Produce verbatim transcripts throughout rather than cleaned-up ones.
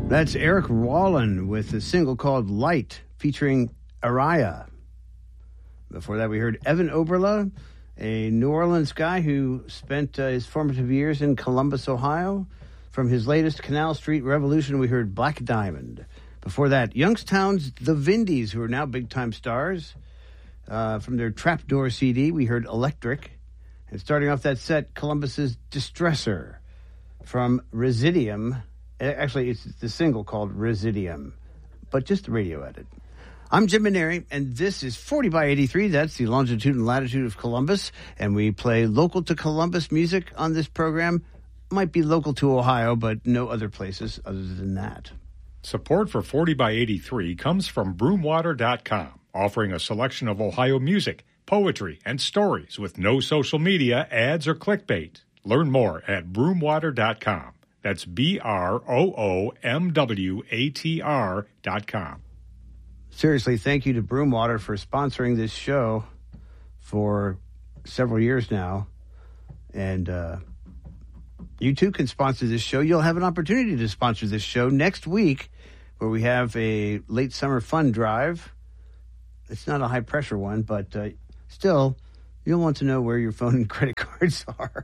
That's Eric Wallen with a single called Light featuring Araya. Before that, we heard Evan Oberla, a New Orleans guy who spent uh, his formative years in Columbus, Ohio. From his latest Canal Street Revolution, we heard Black Diamond. Before that, Youngstown's The Vindies, who are now big-time stars. Uh, from their Trapdoor C D, we heard Electric. And starting off that set, Columbus's Distressor from Residium. Actually, it's the single called Residium, but just the radio edit. I'm Jim Maneri, and this is forty by eighty-three. That's the longitude and latitude of Columbus, and we play local to Columbus music on this program. Might be local to Ohio, but no other places other than that. Support for forty by eighty-three comes from broomwater dot com, offering a selection of Ohio music, poetry, and stories with no social media, ads, or clickbait. Learn more at broomwater dot com. That's B R O O M W A T R dot com. Seriously, thank you to Broomwater for sponsoring this show for several years now. And uh, you too can sponsor this show. You'll have an opportunity to sponsor this show next week, where we have a late summer fun drive. It's not a high pressure one, but uh, still, you'll want to know where your phone and credit cards are.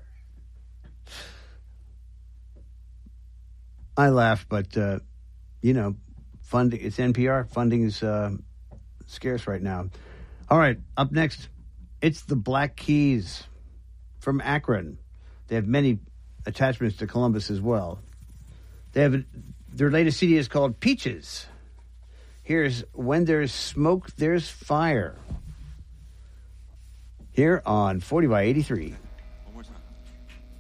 I laugh, but, uh, you know, funding, it's N P R. Funding is uh, scarce right now. All right, up next, it's the Black Keys from Akron. They have many attachments to Columbus as well. They have a, their latest C D is called Peaches. Here's When There's Smoke, There's Fire. Here on forty by eighty-three.